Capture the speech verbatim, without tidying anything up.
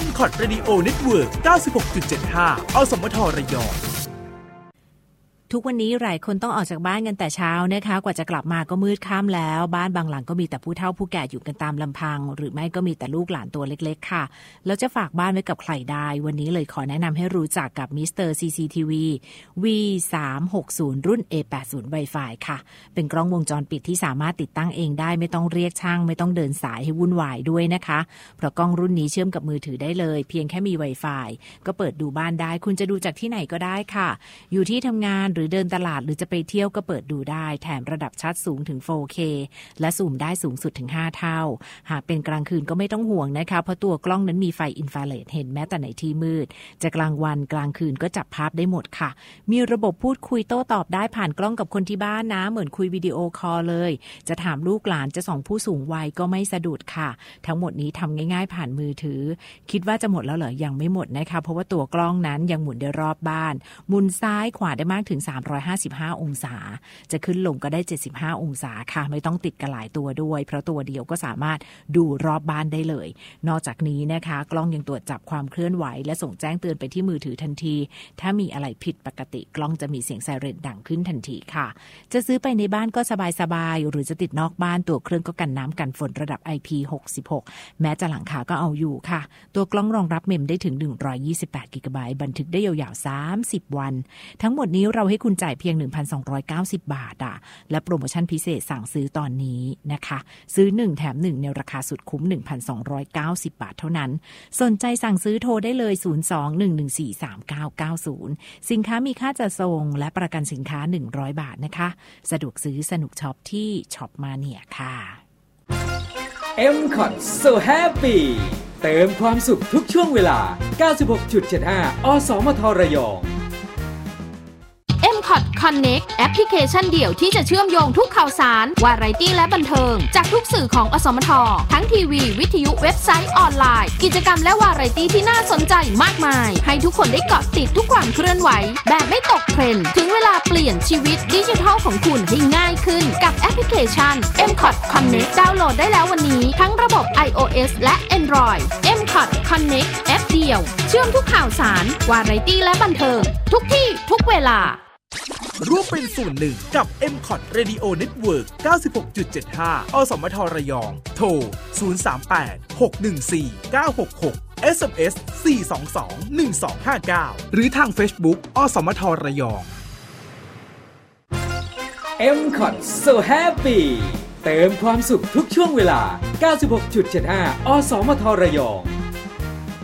เอ็ม ซี โอ ที Radio Network เก้าสิบหกจุดเจ็ดห้า อสมทระยองทุกวันนี้หลายคนต้องออกจากบ้านกันแต่เช้านะคะกว่าจะกลับมาก็มืดค่ำแล้วบ้านบางหลังก็มีแต่ผู้เฒ่าผู้แก่อยู่กันตามลำพังหรือไม่ก็มีแต่ลูกหลานตัวเล็กๆค่ะแล้วจะฝากบ้านไว้กับใครได้วันนี้เลยขอแนะนำให้รู้จักกับมิสเตอร์ ซี ซี ที วี วี สามหกศูนย์ รุ่น เอ แปดสิบ Wi-Fi ค่ะเป็นกล้องวงจรปิดที่สามารถติดตั้งเองได้ไม่ต้องเรียกช่างไม่ต้องเดินสายให้วุ่นวายด้วยนะคะเพราะกล้องรุ่นนี้เชื่อมกับมือถือได้เลยเพียงแค่มี Wi-Fi ก็เปิดดูบ้านได้คุณจะดูจากที่ไหนก็ได้ค่ะอยู่ที่ทำงานหรือเดินตลาดหรือจะไปเที่ยวก็เปิดดูได้แถมระดับชัดสูงถึง โฟร์เค และซูมได้สูงสุดถึงห้าเท่าหากเป็นกลางคืนก็ไม่ต้องห่วงนะคะเพราะตัวกล้องนั้นมีไฟอินฟราเรดเห็นแม้แต่ในที่มืดจะกลางวันกลางคืนก็จับภาพได้หมดค่ะมีระบบพูดคุยโต้ตอบได้ผ่านกล้องกับคนที่บ้านนะเหมือนคุยวิดีโอคอลเลยจะถามลูกหลานจะส่องผู้สูงวัยก็ไม่สะดุดค่ะทั้งหมดนี้ทำง่ายๆผ่านมือถือคิดว่าจะหมดแล้วเหรอยังไม่หมดนะคะเพราะว่าตัวกล้องนั้นยังหมุนได้รอบบ้านหมุนซ้ายขวาได้มากถึงสามร้อยห้าสิบห้าองศาจะขึ้นลงก็ได้เจ็ดสิบห้าองศาค่ะไม่ต้องติดกันหลายตัวด้วยเพราะตัวเดียวก็สามารถดูรอบบ้านได้เลยนอกจากนี้นะคะกล้องยังตรวจจับความเคลื่อนไหวและส่งแจ้งเตือนไปที่มือถือทันทีถ้ามีอะไรผิดปกติกล้องจะมีเสียงไซเรนดังขึ้นทันทีค่ะจะซื้อไปในบ้านก็สบายๆหรือจะติดนอกบ้านตัวเครื่องก็กันน้ำกันฝนระดับ ไอ พี หกสิบหกแม้จะหลังคาก็เอาอยู่ค่ะตัวกล้องรองรับเมมได้ถึงหนึ่งร้อยยี่สิบแปดกิกะไบต์บันทึกได้ยาวๆสามสิบวันทั้งหมดนี้เราให้คุณจ่ายเพียง หนึ่งพันสองร้อยเก้าสิบบาทอ่ะและโปรโมชั่นพิเศษสั่งซื้อตอนนี้นะคะซื้อหนึ่งแถมหนึ่งในราคาสุดคุ้ม หนึ่งพันสองร้อยเก้าสิบบาทเท่านั้นสนใจสั่งซื้อโทรได้เลยศูนย์ สอง หนึ่ง หนึ่ง สี่ สาม เก้า เก้า ศูนย์สินค้ามีค่าจัดส่งและประกันสินค้าหนึ่งร้อยบาทนะคะสะดวกซื้อสนุกช็อปที่ช็อปมาเนียค่ะเอ็ม ซี โอ ที So Happy เติมความสุขทุกช่วงเวลา เก้าสิบหกจุดเจ็ดห้า อสมทระยองเอ็ม ซี โอ ที Connect แอปพลิเคชันเดี่ยวที่จะเชื่อมโยงทุกข่าวสารวาไรตี้และบันเทิงจากทุกสื่อของอสมททั้งทีวีวิทยุเว็บไซต์ออนไลน์กิจกรรมและวาไรตี้ที่น่าสนใจมากมายให้ทุกคนได้เกาะติดทุกความเคลื่อนไหวแบบไม่ตกเทรนด์ถึงเวลาเปลี่ยนชีวิตดิจิทัลของคุณให้ง่ายขึ้นกับแอปพลิเคชัน เอ็ม ซี โอ ที Connect ดาวน์โหลดได้แล้ววันนี้ทั้งระบบ iOS และ Android เอ็ม ซี โอ ที Connect แอปเดียวเชื่อมทุกข่าวสารวาไรตี้และบันเทิงทุกที่ทุกเวลาร่วมเป็นส่วนหนึ่งกับ เอ็ม ซี โอ ที Radio Network เก้าสิบหกจุดเจ็ดห้า อสมทระยองโทรศูนย์ สาม แปด หก หนึ่ง สี่ เก้า หก หก เอส เอ็ม เอส สี่ สอง สอง หนึ่ง สอง ห้า เก้าหรือทาง Facebook อสมทระยองเอ็ม ซี โอ ที So Happy เติมความสุขทุกช่วงเวลา เก้าสิบหกจุดเจ็ดห้า อสมทระยอง